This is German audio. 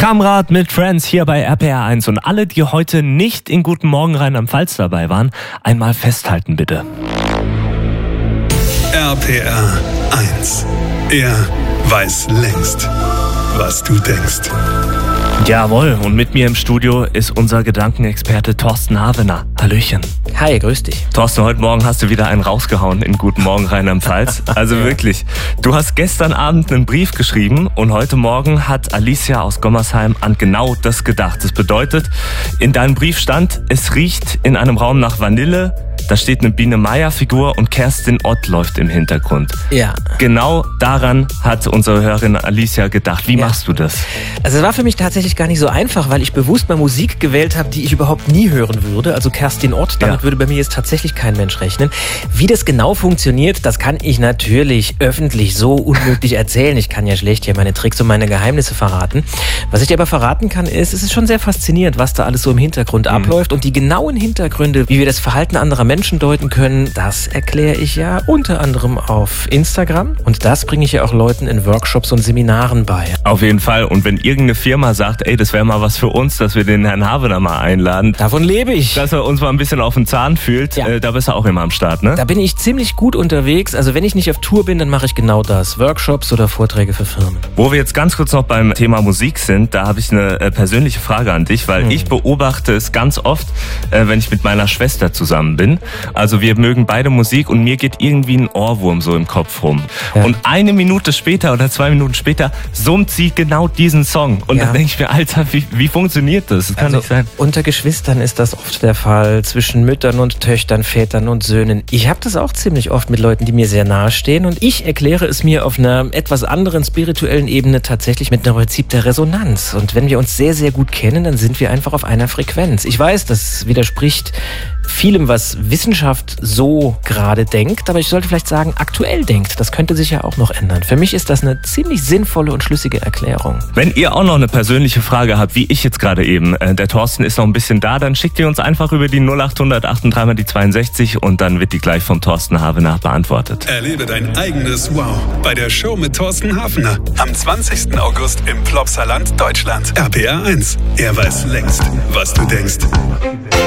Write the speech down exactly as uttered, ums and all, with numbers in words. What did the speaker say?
Kamrat mit Friends hier bei R P R eins. Und alle, die heute nicht in Guten Morgen Rheinland-Pfalz dabei waren, einmal festhalten bitte. R P R eins. Er weiß längst, was du denkst. Jawohl, und mit mir im Studio ist unser Gedankenexperte Thorsten Havener. Hallöchen. Hi, grüß dich. Thorsten, heute Morgen hast du wieder einen rausgehauen in Guten Morgen Rheinland-Pfalz. Also wirklich, du hast gestern Abend einen Brief geschrieben und heute Morgen hat Alicia aus Gommersheim an genau das gedacht. Das bedeutet, in deinem Brief stand, es riecht in einem Raum nach Vanille, da steht eine Biene-Meier-Figur und Kerstin Ott läuft im Hintergrund. Ja. Genau daran hat unsere Hörerin Alicia gedacht. Wie ja. machst du das? Also es war für mich tatsächlich gar nicht so einfach, weil ich bewusst mal Musik gewählt habe, die ich überhaupt nie hören würde. Also Kerstin Ott, damit ja. würde bei mir jetzt tatsächlich kein Mensch rechnen. Wie das genau funktioniert, das kann ich natürlich öffentlich so unmöglich erzählen. Ich kann ja schlecht hier meine Tricks und meine Geheimnisse verraten. Was ich dir aber verraten kann, ist, es ist schon sehr faszinierend, was da alles so im Hintergrund mhm. abläuft. Und die genauen Hintergründe, wie wir das Verhalten anderer Menschen deuten können, das erkläre ich ja unter anderem auf Instagram. Und das bringe ich ja auch Leuten in Workshops und Seminaren bei. Auf jeden Fall. Und wenn irgendeine Firma sagt, ey, das wäre mal was für uns, dass wir den Herrn Havener mal einladen. Davon lebe ich. Dass er uns mal ein bisschen auf den Zahn fühlt, ja. äh, da bist du auch immer am Start, ne? Da bin ich ziemlich gut unterwegs. Also wenn ich nicht auf Tour bin, dann mache ich genau das. Workshops oder Vorträge für Firmen. Wo wir jetzt ganz kurz noch beim Thema Musik sind, da habe ich eine äh, persönliche Frage an dich, weil hm. ich beobachte es ganz oft, äh, wenn ich mit meiner Schwester zusammen bin. Also wir mögen beide Musik und mir geht irgendwie ein Ohrwurm so im Kopf rum. Ja. Und eine Minute später oder zwei Minuten später summt sie genau diesen Song. Und ja. dann denke ich mir, Alter, wie, wie funktioniert das? Das kann also, nicht sein. Unter Geschwistern ist das oft der Fall, zwischen Müttern und Töchtern, Vätern und Söhnen. Ich habe das auch ziemlich oft mit Leuten, die mir sehr nahe stehen. Und ich erkläre es mir auf einer etwas anderen spirituellen Ebene tatsächlich mit dem Prinzip der Resonanz. Und wenn wir uns sehr, sehr gut kennen, dann sind wir einfach auf einer Frequenz. Ich weiß, das widerspricht vielem, was Wissenschaft so gerade denkt, aber ich sollte vielleicht sagen, aktuell denkt. Das könnte sich ja auch noch ändern. Für mich ist das eine ziemlich sinnvolle und schlüssige Erklärung. Wenn ihr auch noch eine persönliche Frage habt, wie ich jetzt gerade eben, äh, der Thorsten ist noch ein bisschen da, dann schickt ihr uns einfach über die null acht hundert achtunddreißig mal die zweiundsechzig und dann wird die gleich vom Thorsten Havener beantwortet. Erlebe dein eigenes Wow bei der Show mit Thorsten Havener am zwanzigsten August im Plopsaland, Deutschland. R P R eins. Er weiß längst, was du denkst.